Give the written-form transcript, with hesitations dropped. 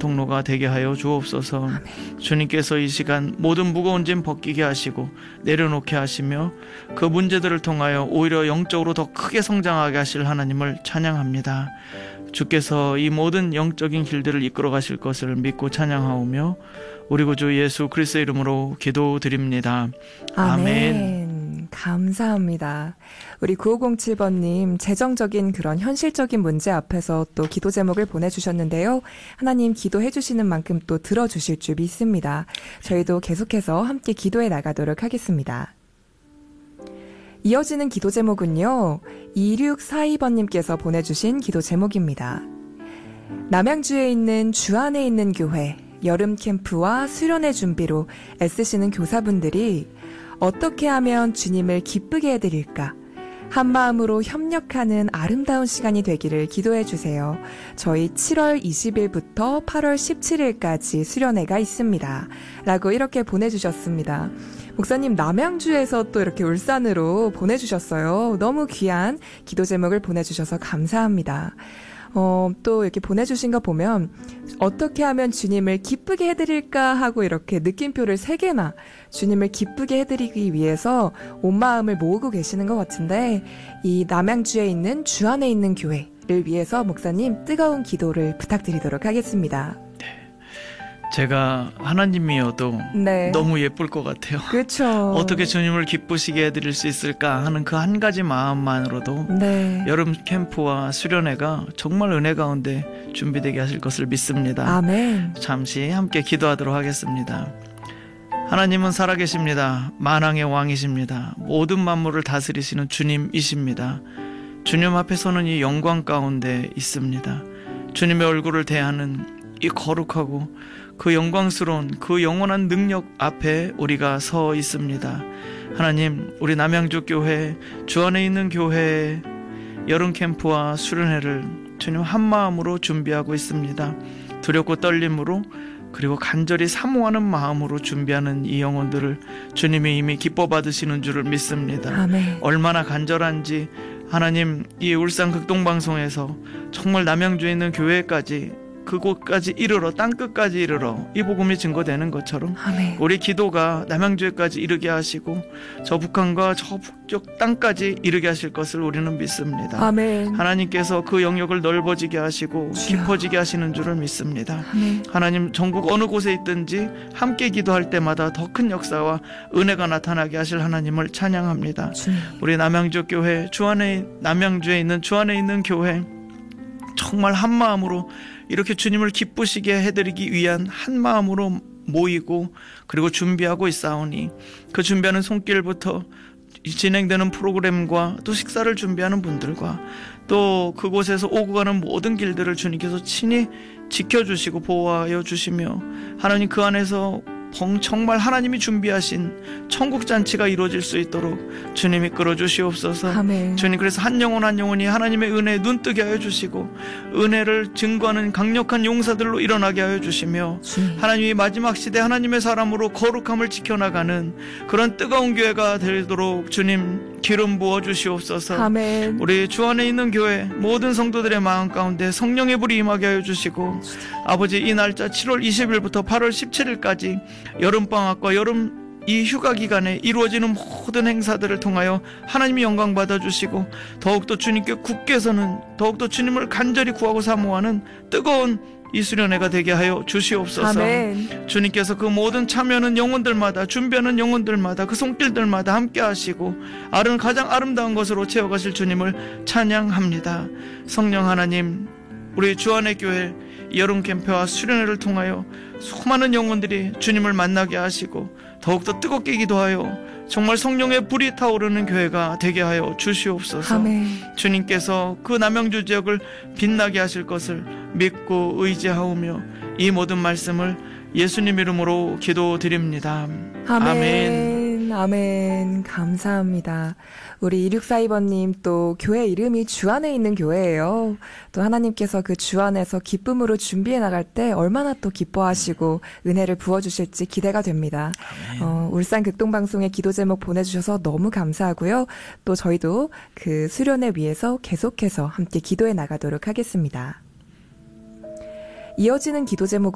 통로가 되게 하여 주옵소서. 주님께서 이 시간 모든 무거운 짐 벗기게 하시고 내려놓게 하시며 그 문제들을 통하여 오히려 영적으로 더 크게 성장하게 하실 하나님을 찬양합니다. 주께서 이 모든 영적인 길들을 이끌어 가실 것을 믿고 찬양하오며 우리 구주 예수 그리스도의 이름으로 기도드립니다. 아멘. 감사합니다. 우리 9507번님, 재정적인 그런 현실적인 문제 앞에서 또 기도 제목을 보내주셨는데요. 하나님 기도해 주시는 만큼 또 들어주실 줄 믿습니다. 저희도 계속해서 함께 기도해 나가도록 하겠습니다. 이어지는 기도 제목은요, 2642번님께서 보내주신 기도 제목입니다. 남양주에 있는 주 안에 있는 교회 여름 캠프와 수련회 준비로 애쓰시는 교사분들이 어떻게 하면 주님을 기쁘게 해드릴까? 한마음으로 협력하는 아름다운 시간이 되기를 기도해 주세요. 저희 7월 20일부터 8월 17일까지 수련회가 있습니다. 라고 이렇게 보내주셨습니다. 목사님, 남양주에서 또 이렇게 울산으로 보내주셨어요. 너무 귀한 기도 제목을 보내주셔서 감사합니다. 또 이렇게 보내주신 거 보면 어떻게 하면 주님을 기쁘게 해드릴까 하고 이렇게 느낌표를 3개나 주님을 기쁘게 해드리기 위해서 온 마음을 모으고 계시는 것 같은데, 이 남양주에 있는 주 안에 있는 교회를 위해서 목사님 뜨거운 기도를 부탁드리도록 하겠습니다. 제가 하나님이어도 네. 너무 예쁠 것 같아요. 그렇죠. 어떻게 주님을 기쁘시게 해드릴 수 있을까 하는 그 한 가지 마음만으로도 네. 여름 캠프와 수련회가 정말 은혜 가운데 준비되게 하실 것을 믿습니다. 아멘. 잠시 함께 기도하도록 하겠습니다. 하나님은 살아계십니다. 만왕의 왕이십니다. 모든 만물을 다스리시는 주님이십니다. 주님 앞에 서는 이 영광 가운데 있습니다. 주님의 얼굴을 대하는 이 거룩하고 그 영광스러운 그 영원한 능력 앞에 우리가 서 있습니다. 하나님, 우리 남양주 교회, 주 안에 있는 교회의 여름 캠프와 수련회를 주님 한 마음으로 준비하고 있습니다. 두렵고 떨림으로 그리고 간절히 사모하는 마음으로 준비하는 이 영혼들을 주님이 이미 기뻐 받으시는 줄을 믿습니다. 아멘. 얼마나 간절한지 하나님, 이 울산 극동방송에서 정말 남양주에 있는 교회까지 그곳까지 이르러 땅끝까지 이르러 이 복음이 증거되는 것처럼 아멘. 우리 기도가 남양주에까지 이르게 하시고 저 북한과 저 북쪽 땅까지 이르게 하실 것을 우리는 믿습니다. 아멘. 하나님께서 그 영역을 넓어지게 하시고 주여. 깊어지게 하시는 줄을 믿습니다. 아멘. 하나님, 전국 어느 곳에 있든지 함께 기도할 때마다 더 큰 역사와 은혜가 나타나게 하실 하나님을 찬양합니다. 주님. 우리 남양주 교회, 남양주에 있는 주 안에 있는 교회 정말 한 마음으로 이렇게 주님을 기쁘시게 해드리기 위한 한 마음으로 모이고 그리고 준비하고 있사오니 그 준비하는 손길부터 진행되는 프로그램과 또 식사를 준비하는 분들과 또 그곳에서 오고 가는 모든 길들을 주님께서 친히 지켜주시고 보호하여 주시며 하나님 그 안에서 정말 하나님이 준비하신 천국잔치가 이루어질 수 있도록 주님이 끌어주시옵소서. 아멘. 주님, 그래서 한 영혼 한 영혼이 하나님의 은혜에 눈뜨게 하여 주시고 은혜를 증거하는 강력한 용사들로 일어나게 하여 주시며 하나님이 마지막 시대 하나님의 사람으로 거룩함을 지켜나가는 그런 뜨거운 교회가 되도록 주님 기름 부어 주시옵소서. 아멘. 우리 주 안에 있는 교회 모든 성도들의 마음 가운데 성령의 불이 임하게 하여 주시고 아버지, 이 날짜 7월 20일부터 8월 17일까지 여름방학과 여름 이 휴가 기간에 이루어지는 모든 행사들을 통하여 하나님이 영광 받아주시고 더욱더 주님께 굳게서는 더욱더 주님을 간절히 구하고 사모하는 뜨거운 이 수련회가 되게 하여 주시옵소서. 아멘. 주님께서 그 모든 참여하는 영혼들마다 준비하는 영혼들마다 그 손길들마다 함께 하시고 가장 아름다운 것으로 채워가실 주님을 찬양합니다. 성령 하나님, 우리 주안의 교회 여름 캠프와 수련회를 통하여 수많은 영혼들이 주님을 만나게 하시고 더욱더 뜨겁게 기도하여 정말 성령의 불이 타오르는 교회가 되게 하여 주시옵소서. 아멘. 주님께서 그 남양주 지역을 빛나게 하실 것을 믿고 의지하오며 이 모든 말씀을 예수님 이름으로 기도드립니다. 아멘. 아멘. 감사합니다. 우리 2642번님, 또 교회 이름이 주 안에 있는 교회예요. 또 하나님께서 그 주 안에서 기쁨으로 준비해 나갈 때 얼마나 또 기뻐하시고 은혜를 부어주실지 기대가 됩니다. 울산 극동방송의 기도 제목 보내주셔서 너무 감사하고요. 또 저희도 그 수련회 위해서 계속해서 함께 기도해 나가도록 하겠습니다. 이어지는 기도 제목은